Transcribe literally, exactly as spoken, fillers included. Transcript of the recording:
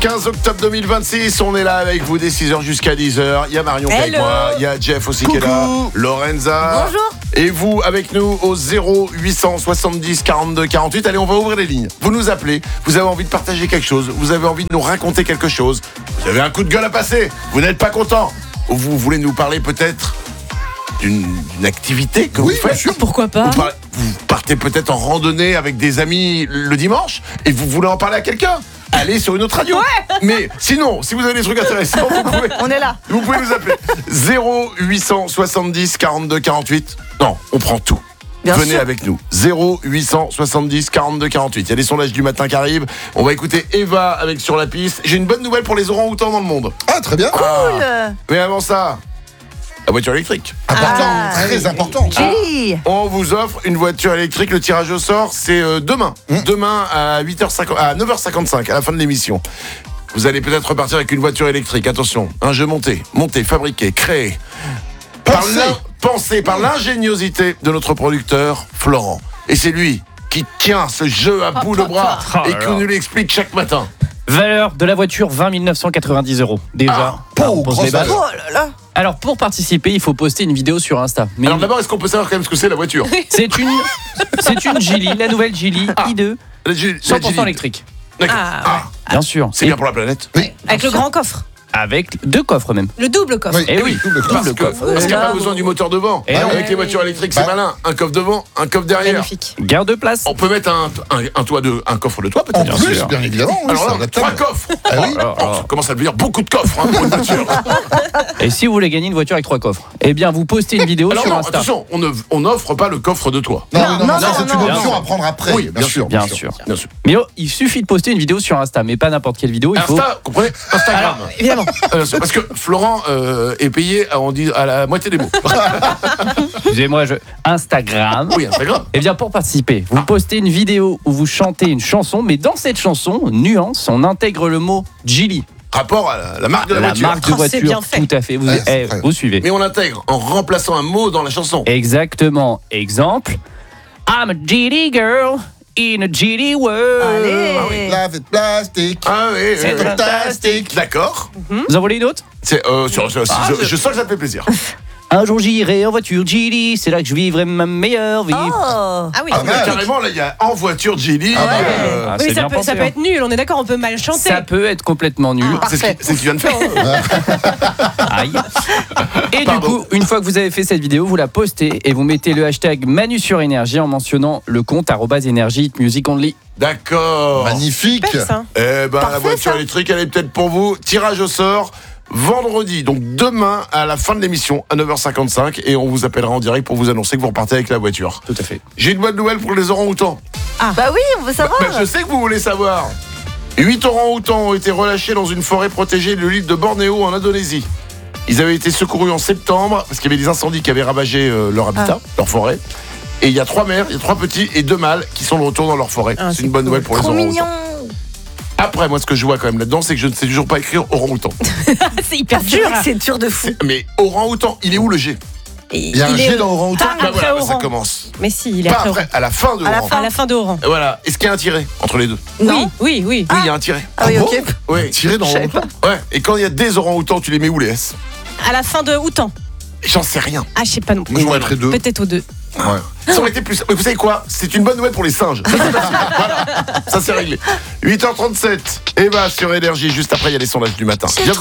quinze octobre deux mille vingt-six, on est là avec vous dès six heures jusqu'à dix heures. Il y a Marion qui est avec moi, il y a Jeff aussi qui est là, Lorenza. Bonjour. Et vous avec nous au zéro huit cent soixante-dix quarante-deux quarante-huit. Allez, on va ouvrir les lignes. Vous nous appelez, vous avez envie de partager quelque chose, vous avez envie de nous raconter quelque chose, vous avez un coup de gueule à passer, vous n'êtes pas content, ou vous voulez nous parler peut-être d'une, d'une activité que Oui, vous faites. bien sûr. Pourquoi pas? Vous, parlez- vous partez peut-être en randonnée avec des amis le dimanche et vous voulez en parler à quelqu'un. Allez sur une autre radio. Mais sinon, si vous avez des trucs intéressants, vous pouvez, On est là. vous pouvez nous appeler. zéro huit cent soixante-dix quarante-deux quarante-huit. Non, on prend tout. Bien Venez sûr. avec nous. zéro huit cent soixante-dix quarante-deux quarante-huit. Il y a des sondages du matin qui arrivent. On va écouter Eva avec Sur la piste. J'ai une bonne nouvelle pour les orang-outans dans le monde. Ah, très bien. Cool. Mais avant ça, la voiture électrique. Important, Ah, très important. Julie. On vous offre une voiture électrique. Le tirage au sort, c'est euh, demain. Mmh. Demain à, huit heures cinquante, à neuf heures cinquante-cinq, à la fin de l'émission. Vous allez peut-être repartir avec une voiture électrique. Attention, un jeu monté, monté, fabriqué, créé. Par Pensé. l'in- pensé par l'ingéniosité de notre producteur, Florent. Et c'est lui qui tient ce jeu à bout de bras Oh et là qui là. nous l'explique chaque matin. Valeur de la voiture, vingt mille neuf cent quatre-vingt-dix euros. Déjà, Ah, Ah, on oh, pose grosse les bases. valeur. Oh là là. Alors, pour participer, il faut poster une vidéo sur Insta. Mais Alors d'abord, est-ce qu'on peut savoir quand même ce que c'est la voiture? c'est une, c'est une Geely, la nouvelle Geely i deux, La G- la cent pour cent Geely. électrique. D'accord. Ah, Ah, Bien sûr. c'est Et bien pour la planète. Avec le grand coffre. avec deux coffres même. Le double coffre. Oui, Eh oui. double Parce coffre. que- parce qu'il n'y a pas besoin du moteur devant. Et non. Avec les voitures électriques, c'est Bah. malin. Un coffre devant, un coffre derrière. Magnifique. Garde de place. On peut mettre un, un, un toit de, un coffre de toit En peut-être. plus, sûr. bien évidemment, oui, Alors c'est là, adaptable. trois coffres. Ah oui. Alors, Oh, alors. ça commence à devenir beaucoup de coffres hein, pour une voiture. Et si vous voulez gagner une voiture avec trois coffres, eh bien, vous postez une vidéo Alors sur non, Insta. attention, on ne- on n'offre pas le coffre de toit. Non, oui, non, non, non, ça, non, c'est non, une bien option sûr. à prendre après. Oui, bien sûr. Bien sûr. Bien sûr. Mais oh, il suffit de poster une vidéo sur Insta, mais pas n'importe quelle vidéo. Il faut. Insta, comprenez Instagram. Évidemment. Euh, c'est parce que Florent euh, est payé à, on dit, à la moitié des mots. Excusez-moi, je. Instagram. Oui, Instagram. Eh bien, pour participer, vous postez une vidéo où vous chantez une chanson, mais dans cette chanson, nuance, on intègre le mot Geely, Rapport à la, la marque de la, la voiture. marque de Oh, c'est voiture. bien fait. Tout à fait. Vous, Ouais, c'est eh, vrai. vous suivez. Mais on l'intègre en remplaçant un mot dans la chanson. Exactement. Exemple. I'm a Geely girl in a Geely world. Allez. Lave it plastique. Ah oui, C'est oui, oui. fantastique. D'accord. Vous en voulez une autre? C'est, euh, sur- sur- Ah, je, je- je sens que ça te fait plaisir. Un jour j'irai en voiture Geely, c'est là que je vivrai ma meilleure vie. Oh. Ah oui. Ah, mais mal. carrément, là, il y a en voiture Geely. Ah, bah, euh, Ah, Oui, c'est mais ça, bien peut, pensé, ça peut hein. être nul, on est d'accord, on peut mal chanter. Ça peut être complètement nul. c'est ce qui- c'est ce qu'il vient de faire. hein. Aïe. Et Pardon. du coup, une fois que vous avez fait cette vidéo, vous la postez et vous mettez le hashtag Manu sur énergie en mentionnant le compte arobase énergie music only. D'accord. Magnifique. Super, ça. Eh ben, la Parfait, voiture ça. électrique, elle est peut-être pour vous. Tirage au sort vendredi, donc demain à la fin de l'émission à neuf heures cinquante-cinq, et on vous appellera en direct pour vous annoncer que vous repartez avec la voiture. Tout à fait. J'ai une bonne nouvelle pour les orang-outans. Bah oui, on veut savoir. Bah, je sais que vous voulez savoir. Huit orang-outans ont été relâchés dans une forêt protégée de l'île de Bornéo en Indonésie. Ils avaient été secourus en septembre parce qu'il y avait des incendies qui avaient ravagé euh, leur habitat, leur forêt. Et il y a trois mères, il y a trois petits et deux mâles qui sont de retour dans leur forêt. Ah, c'est c'est une bonne cool. nouvelle pour les Trop orang-outans. mignon. Après, moi, ce que je vois quand même là-dedans, c'est que je ne sais toujours pas écrire orang-outan. C'est hyper Ah, c'est dur. vrai que c'est dur de fou. Mais orang-outan, il est où le G? Il y a un Il G est- dans Orang-Outan. Ah, Bah après voilà, bah, ça Oran. commence. Mais si, il est Pas après après, à la fin de À la Oran. fin. À la fin de Oran. Et voilà. Est-ce qu'il y a un tiret entre les deux? Oui, oui, oui. Oui, il y a un tiret. Ah oui, bon ok. Oui. Tiré dans Je savais Orang-Outan. Ouais. Et quand il y a des orang-outans, tu les mets où les S? À la fin de Outan. J'en sais rien. Ah, je sais pas non plus. Moi, je m'en mettrais deux. Peut-être aux deux. Ouais. Ça aurait été plus. Mais vous savez quoi? C'est une bonne nouvelle pour les singes. Ça, c'est facile. Voilà. Ça, c'est réglé. huit heures trente-sept. Eva sur Énergie. Juste après, il y a les sondages du matin. Bienvenue.